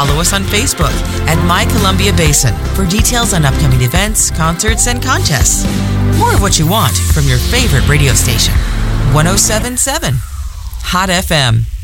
follow us on Facebook at My Columbia Basin for details on upcoming events, concerts, and contests. More of what you want from your favorite radio station. 107.7 Hot FM.